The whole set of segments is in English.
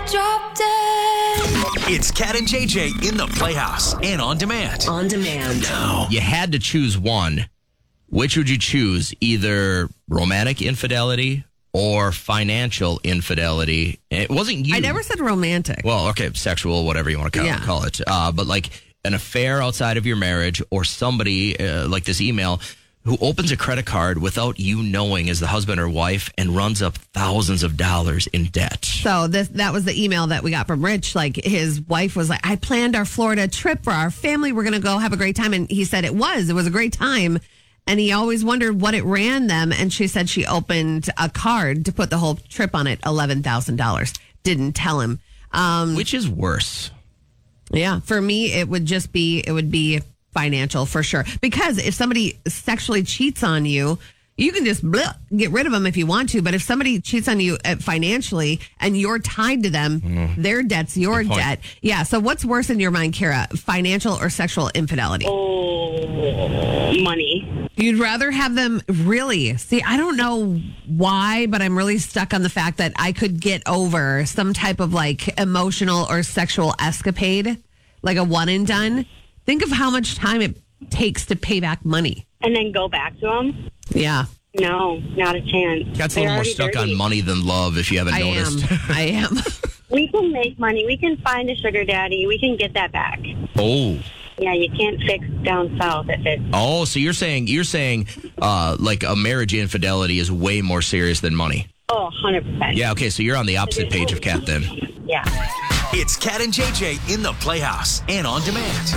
Drop dead. It's Cat and JJ in the Playhouse and on demand. On demand. Now. You had to choose one. Which would you choose? Either romantic infidelity or financial infidelity? It wasn't you. I never said romantic. Well, okay, sexual, whatever you want to call it. But like an affair outside of your marriage, or somebody like this email who opens a credit card without you knowing as the husband or wife and runs up thousands of dollars in debt. So that was the email that we got from Rich. Like, his wife was like, I planned our Florida trip for our family. We're going to go have a great time. And he said it was a great time. And he always wondered what it ran them. And she said she opened a card to put the whole trip on it, $11,000. Didn't tell him. Which is worse? Yeah, for me, it would be financial for sure. Because if somebody sexually cheats on you, you can just get rid of them if you want to. But if somebody cheats on you financially and you're tied to them, their debt's your debt. Yeah. So what's worse in your mind, Kara, financial or sexual infidelity? Oh, money. You'd rather have them really. See, I don't know why, but I'm really stuck on the fact that I could get over some type of like emotional or sexual escapade, like a one and done. Think of how much time it takes to pay back money. And then go back to them? Yeah. No, not a chance. That's a little more stuck on money than love, if you haven't noticed. I am. We can make money. We can find a sugar daddy. We can get that back. Oh. Yeah, you can't fix down south if it. Oh, so you're saying like a marriage infidelity is way more serious than money. Oh, 100%. Yeah, okay, so you're on the opposite page of Kat then. Yeah. It's Cat and JJ in the Playhouse and on demand.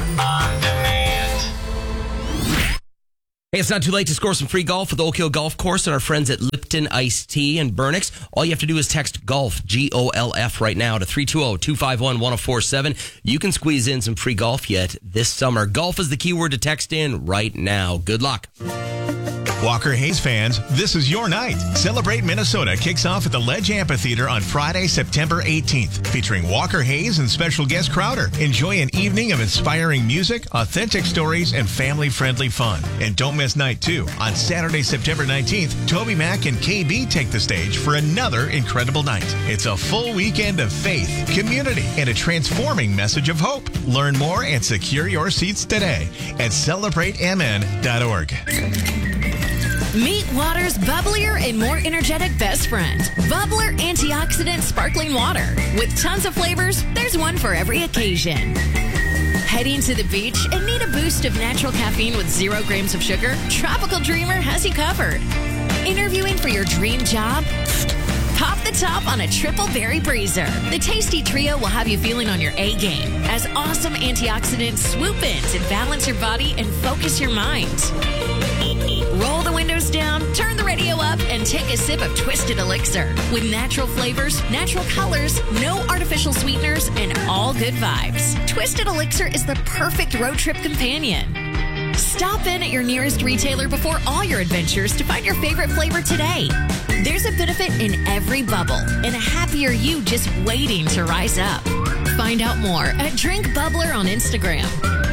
Hey, it's not too late to score some free golf with Oak Hill Golf Course and our friends at Lipton Iced Tea and Burnix. All you have to do is text GOLF, GOLF, right now to 320-251-1047. You can squeeze in some free golf yet this summer. Golf is the keyword to text in right now. Good luck. Walker Hayes fans, this is your night. Celebrate Minnesota kicks off at the Ledge Amphitheater on Friday, September 18th, featuring Walker Hayes and special guest Crowder. Enjoy an evening of inspiring music, authentic stories, and family-friendly fun. And don't miss night 2. On Saturday, September 19th, Toby Mac and KB take the stage for another incredible night. It's a full weekend of faith, community, and a transforming message of hope. Learn more and secure your seats today at celebratemn.org. Meet water's bubblier and more energetic best friend. Bubbler Antioxidant Sparkling Water. With tons of flavors, there's one for every occasion. Heading to the beach and need a boost of natural caffeine with 0 grams of sugar? Tropical Dreamer has you covered. Interviewing for your dream job? Pop the top on a triple berry breezer. The tasty trio will have you feeling on your A game as awesome antioxidants swoop in to balance your body and focus your mind. Roll the windows down, turn the radio up, and take a sip of Twisted Elixir. With natural flavors, natural colors, no artificial sweeteners, and all good vibes. Twisted Elixir is the perfect road trip companion. Stop in at your nearest retailer before all your adventures to find your favorite flavor today. There's a benefit in every bubble and a happier you just waiting to rise up. Find out more at Drink Bubbler on Instagram.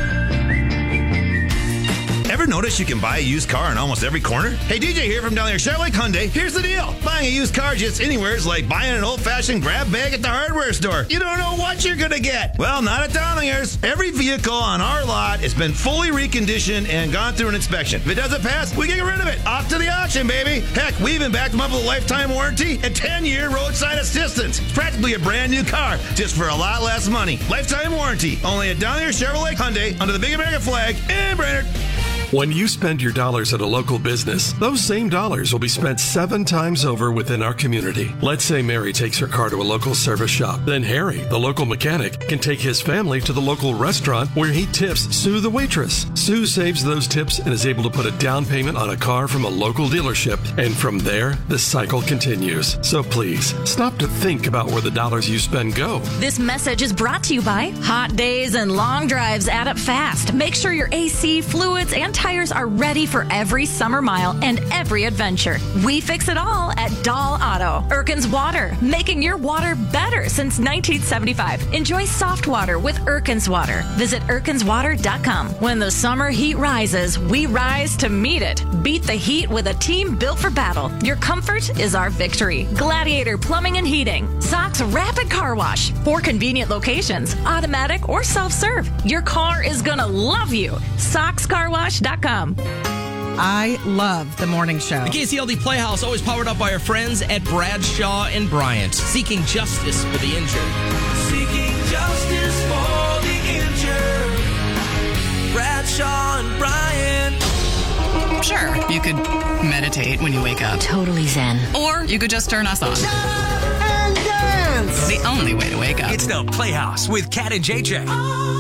Ever notice you can buy a used car in almost every corner? Hey, DJ here from down there, Chevrolet Hyundai. Here's the deal. Buying a used car just anywhere is like buying an old-fashioned grab bag at the hardware store. You don't know what you're going to get. Well, not at Downingers. Every vehicle on our lot has been fully reconditioned and gone through an inspection. If it doesn't pass, we get rid of it. Off to the auction, baby. Heck, we even backed them up with a lifetime warranty and 10-year roadside assistance. It's practically a brand new car, just for a lot less money. Lifetime warranty. Only at Down Here Chevrolet Hyundai under the Big American flag in Brainerd. When you spend your dollars at a local business, those same dollars will be spent 7 times over within our community. Let's say Mary takes her car to a local service shop. Then Harry, the local mechanic, can take his family to the local restaurant where he tips Sue the waitress. Sue saves those tips and is able to put a down payment on a car from a local dealership. And from there, the cycle continues. So please, stop to think about where the dollars you spend go. This message is brought to you by Hot Days and Long Drives add up fast. Make sure your AC, fluids, and tires are ready for every summer mile and every adventure. We fix it all at Dahl Auto. Erkin's Water, making your water better since 1975. Enjoy soft water with Erkin's Water. Visit erkinswater.com. When the summer heat rises, we rise to meet it. Beat the heat with a team built for battle. Your comfort is our victory. Gladiator Plumbing and Heating. Sox Rapid Car Wash. 4 convenient locations, automatic or self-serve. Your car is going to love you. SoxCarWash.com. I love the morning show. The KCLD Playhouse, always powered up by our friends at Bradshaw and Bryant, seeking justice for the injured. Seeking justice for the injured. Bradshaw and Bryant. Sure, you could meditate when you wake up. Totally zen. Or you could just turn us on. And dance. The only way to wake up. It's the Playhouse with Kat and JJ.